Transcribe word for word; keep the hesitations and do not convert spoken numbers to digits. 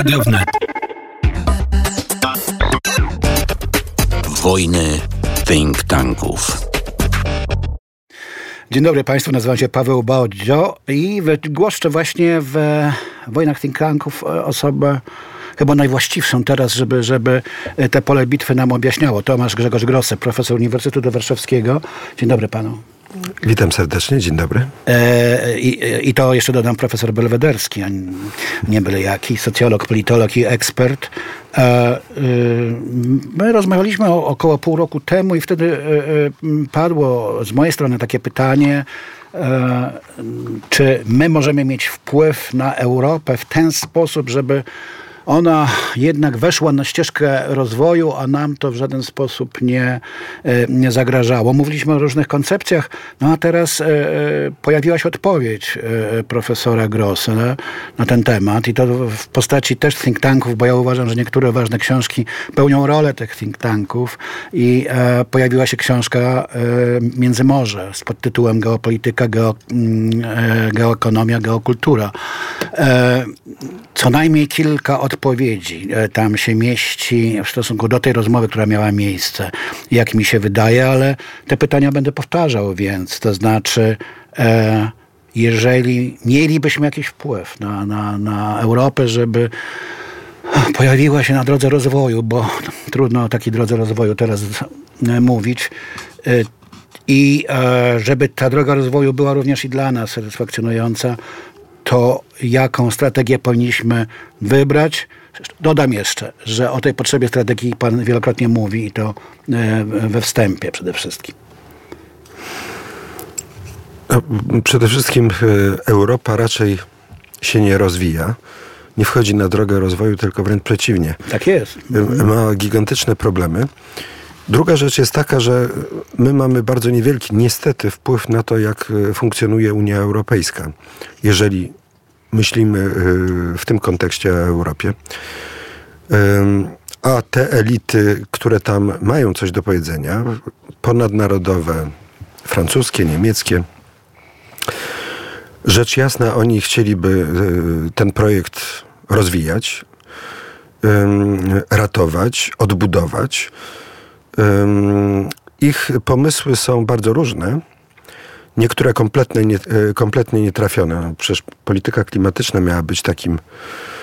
Radio Wnet. Wojny think tanków. Dzień dobry Państwu, nazywam się Paweł Bodzio i wygłoszczę właśnie w Wojnach think tanków osobę chyba najwłaściwszą teraz, żeby, żeby te pole bitwy nam objaśniało. Tomasz Grzegorz Grosse, profesor Uniwersytetu Warszawskiego. Dzień dobry Panu. Witam serdecznie, dzień dobry. E, i, I to jeszcze dodam profesor Belwederski, a nie byle jaki, socjolog, politolog i ekspert. E, e, my rozmawialiśmy o, około pół roku temu i wtedy e, padło z mojej strony takie pytanie, e, czy my możemy mieć wpływ na Europę w ten sposób, żeby ona jednak weszła na ścieżkę rozwoju, a nam to w żaden sposób nie, nie zagrażało. Mówiliśmy o różnych koncepcjach, no a teraz e, pojawiła się odpowiedź e, profesora Grosse na ten temat i to w postaci też think tanków, bo ja uważam, że niektóre ważne książki pełnią rolę tych think tanków i e, pojawiła się książka e, Międzymorze z podtytułem Geopolityka, geo, e, Geoekonomia, Geokultura. E, co najmniej kilka odpowiedzi tam się mieści w stosunku do tej rozmowy, która miała miejsce, jak mi się wydaje, ale te pytania będę powtarzał, więc to znaczy e, jeżeli mielibyśmy jakiś wpływ na, na, na Europę, żeby pojawiła się na drodze rozwoju, bo trudno o takiej drodze rozwoju teraz mówić, e, i e, żeby ta droga rozwoju była również i dla nas satysfakcjonująca, to jaką strategię powinniśmy wybrać. Dodam jeszcze, że o tej potrzebie strategii Pan wielokrotnie mówi i to we wstępie przede wszystkim. Przede wszystkim Europa raczej się nie rozwija. Nie wchodzi na drogę rozwoju, tylko wręcz przeciwnie. Tak jest. Ma gigantyczne problemy. Druga rzecz jest taka, że my mamy bardzo niewielki, niestety, wpływ na to, jak funkcjonuje Unia Europejska, jeżeli myślimy w tym kontekście o Europie. A te elity, które tam mają coś do powiedzenia, ponadnarodowe, francuskie, niemieckie, rzecz jasna, oni chcieliby ten projekt rozwijać, ratować, odbudować. Ich pomysły są bardzo różne. Niektóre kompletnie, nie, kompletnie nietrafione. No, przecież polityka klimatyczna miała być takim